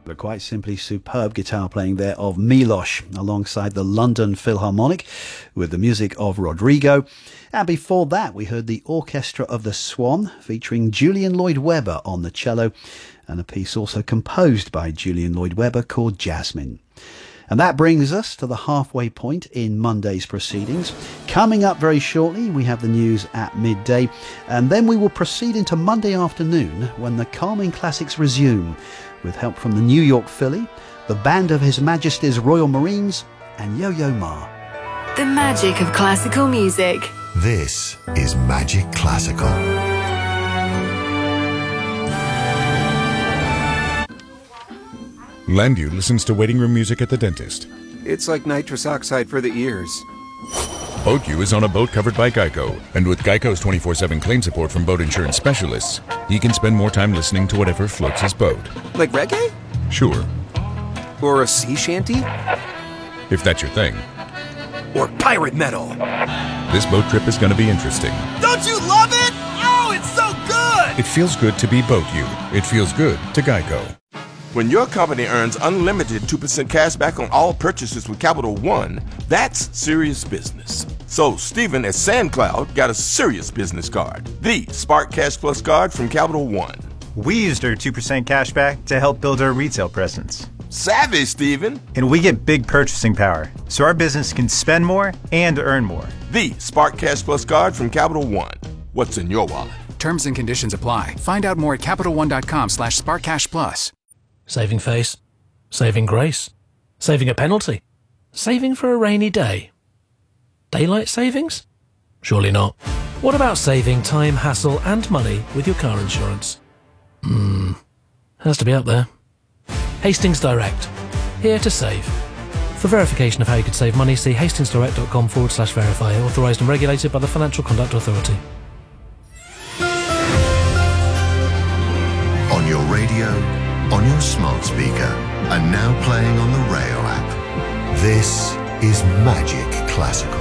but quite simply superb guitar playing there of Milos alongside the London Philharmonic with the music of Rodrigo. And before that, we heard the Orchestra of the Swan featuring Julian Lloyd Webber on the cello, and a piece also composed by Julian Lloyd Webber called Jasmine. And that brings us to the halfway point in Monday's proceedings. Coming up very shortly, we have the news at midday, and then we will proceed into Monday afternoon when the Calming Classics resume, with help from the New York Philly, the band of His Majesty's Royal Marines, and Yo-Yo Ma. The magic of classical music. This is Magic Classical. Landu listens to waiting room music at the dentist. It's like nitrous oxide for the ears. BoatU is on a boat covered by Geico, and with Geico's 24/7 claim support from boat insurance specialists, he can spend more time listening to whatever floats his boat. Like reggae? Sure. Or a sea shanty? If that's your thing. Or pirate metal? This boat trip is going to be interesting. Don't you love it? Oh, it's so good! It feels good to be BoatU. It feels good to Geico. When your company earns unlimited 2% cash back on all purchases with Capital One, that's serious business. So Stephen at SandCloud got a serious business card, the Spark Cash Plus card from Capital One. We used our 2% cash back to help build our retail presence. Savvy, Stephen. And we get big purchasing power, so our business can spend more and earn more. The Spark Cash Plus card from Capital One. What's in your wallet? Terms and conditions apply. Find out more at CapitalOne.com/SparkCashPlus. Saving face, saving grace, saving a penalty, saving for a rainy day. Daylight savings? Surely not. What about saving time, hassle and money with your car insurance? Has to be up there. Hastings Direct, here to save. For verification of how you could save money, see hastingsdirect.com/verify, authorised and regulated by the Financial Conduct Authority. On your radio, on your smart speaker, and now playing on the Rayo app. This is Magic Classical.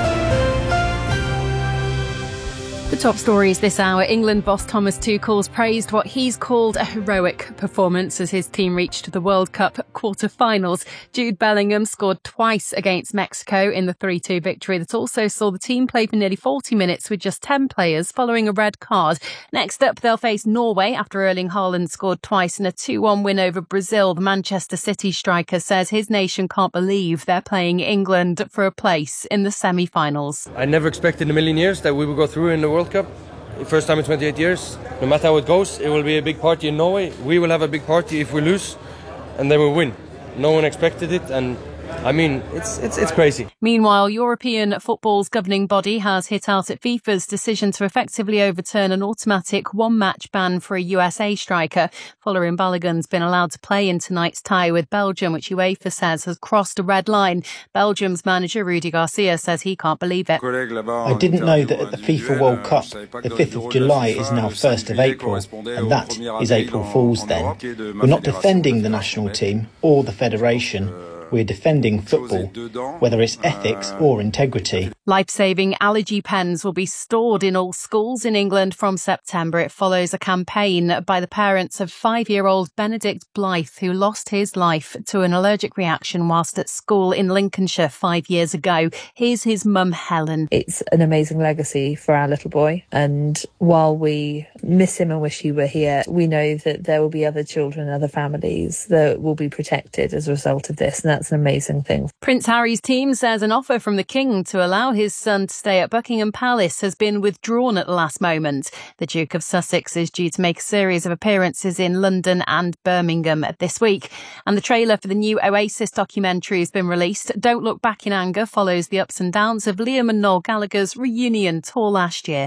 The top stories this hour. England boss Thomas Tuchel's praised what he's called a heroic performance as his team reached the World Cup quarter-finals. Jude Bellingham scored twice against Mexico in the 3-2 victory that also saw the team play for nearly 40 minutes with just 10 players following a red card. Next up, they'll face Norway after Erling Haaland scored twice in a 2-1 win over Brazil. The Manchester City striker says his nation can't believe they're playing England for a place in the semi-finals. I never expected in a million years that we would go through in the World Cup. First time in 28 years. No matter how it goes, it will be a big party in Norway. We will have a big party if we lose, and then we win. No one expected it, and I mean, it's crazy. Meanwhile, European football's governing body has hit out at FIFA's decision to effectively overturn an automatic one-match ban for a USA striker. Folarin Balogun's been allowed to play in tonight's tie with Belgium, which UEFA says has crossed a red line. Belgium's manager, Rudi Garcia, says he can't believe it. I didn't know that at the FIFA World Cup, the 5th of July is now 1st of April, and that is April Fool's then. We're not defending the national team or the federation. We're defending football, whether it's ethics or integrity. Life-saving allergy pens will be stored in all schools in England from September. It follows a campaign by the parents of 5-year-old Benedict Blythe, who lost his life to an allergic reaction whilst at school in Lincolnshire 5 years ago. Here's his mum, Helen. It's an amazing legacy for our little boy, and while we miss him and wish he were here, we know that there will be other children, other families that will be protected as a result of this, and that's an amazing thing. Prince Harry's team says an offer from the King to allow his son to stay at Buckingham Palace has been withdrawn at the last moment. The Duke of Sussex is due to make a series of appearances in London and Birmingham this week. And the trailer for the new Oasis documentary has been released. Don't Look Back in Anger follows the ups and downs of Liam and Noel Gallagher's reunion tour last year.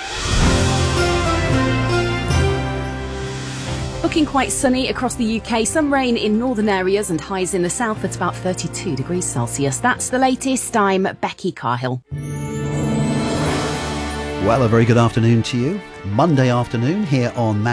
Looking quite sunny across the UK, some rain in northern areas and highs in the south at about 32 degrees Celsius. That's the latest. I'm Becky Carhill. Well, a very good afternoon to you. Monday afternoon here on